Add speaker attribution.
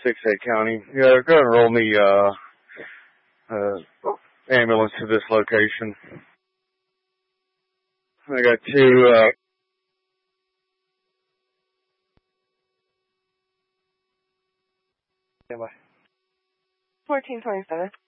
Speaker 1: 6A County. Yeah, go ahead and roll me, ambulance to this location. I got two,
Speaker 2: Stand by. 1427.